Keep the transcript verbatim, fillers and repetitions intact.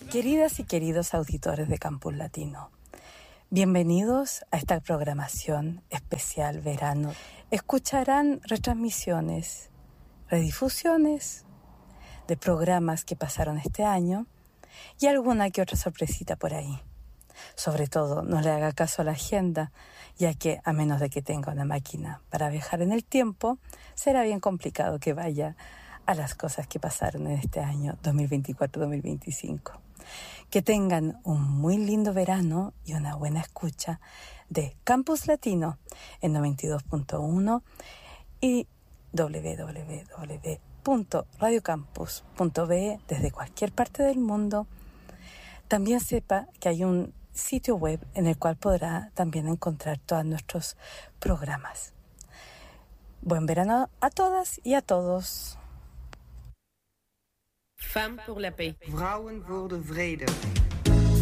Queridas y queridos auditores de Campus Latino, bienvenidos a esta programación especial verano. Escucharán retransmisiones, redifusiones de programas que pasaron este año y alguna que otra sorpresita por ahí. Sobre todo, no le haga caso a la agenda, ya que a menos de que tenga una máquina para viajar en el tiempo, será bien complicado que vaya a las cosas que pasaron en este año dos mil veinticuatro dos mil veinticinco. Que tengan un muy lindo verano y una buena escucha de Campus Latino en noventa y dos punto uno y doble u doble u doble u punto radio campus punto b e desde cualquier parte del mundo. También sepa que hay un sitio web en el cual podrá también encontrar todos nuestros programas. Buen verano a todas y a todos. Femmes pour la paix. Vrouwen voor de vrede.